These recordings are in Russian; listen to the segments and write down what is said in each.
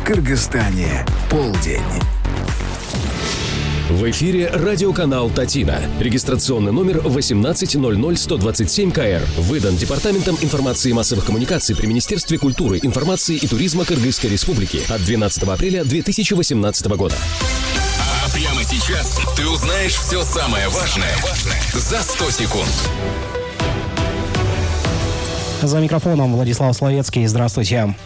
Кыргызстане полдень. В эфире радиоканал «Татина». Регистрационный номер 1800127КР. Выдан Департаментом информации и массовых коммуникаций при Министерстве культуры, информации и туризма Кыргызской Республики от 12 апреля 2018 года. А прямо сейчас ты узнаешь все самое важное за 100 секунд. За микрофоном Владислав Словецкий. Здравствуйте.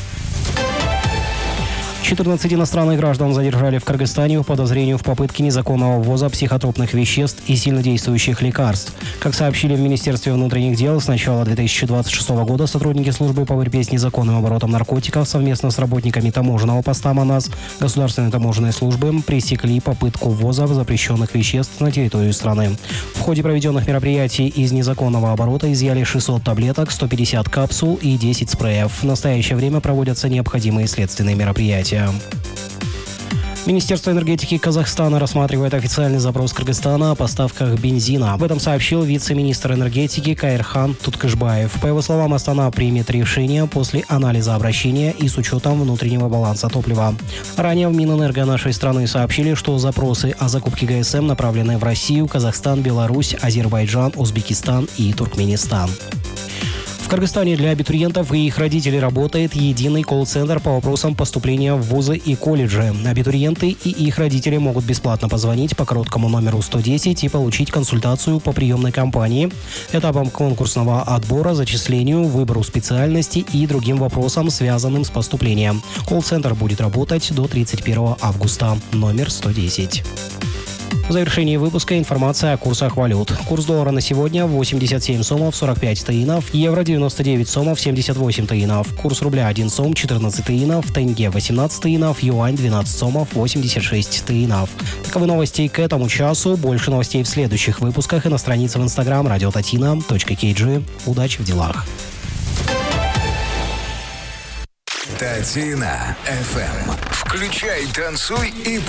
14 иностранных граждан задержали в Кыргызстане по подозрению в попытке незаконного ввоза психотропных веществ и сильнодействующих лекарств. Как сообщили в Министерстве внутренних дел, с начала 2026 года сотрудники службы по борьбе с незаконным оборотом наркотиков совместно с работниками таможенного поста МАНАС Государственной таможенной службы пресекли попытку ввоза запрещенных веществ на территорию страны. В ходе проведенных мероприятий из незаконного оборота изъяли 600 таблеток, 150 капсул и 10 спреев. В настоящее время проводятся необходимые следственные мероприятия. Министерство энергетики Казахстана рассматривает официальный запрос Кыргызстана о поставках бензина. Об этом сообщил вице-министр энергетики Каирхан Туткышбаев. По его словам, Астана примет решение после анализа обращения и с учетом внутреннего баланса топлива. Ранее в Минэнерго нашей страны сообщили, что запросы о закупке ГСМ направлены в Россию, Казахстан, Беларусь, Азербайджан, Узбекистан и Туркменистан. В Кыргызстане для абитуриентов и их родителей работает единый колл-центр по вопросам поступления в вузы и колледжи. Абитуриенты и их родители могут бесплатно позвонить по короткому номеру 110 и получить консультацию по приемной кампании, этапам конкурсного отбора, зачислению, выбору специальности и другим вопросам, связанным с поступлением. Колл-центр будет работать до 31 августа. Номер 110. В завершении выпуска информация о курсах валют. Курс доллара на сегодня 87 сомов 45 таинов, евро 99 сомов 78 таинов, курс рубля 1 сом 14 таинов, тенге 18 таинов, юань 12 сомов 86 таинов. Таковы новости к этому часу. Больше новостей в следующих выпусках и на странице в Instagram radiotatina.kg. Удачи в делах. Татина FM. Включай, танцуй и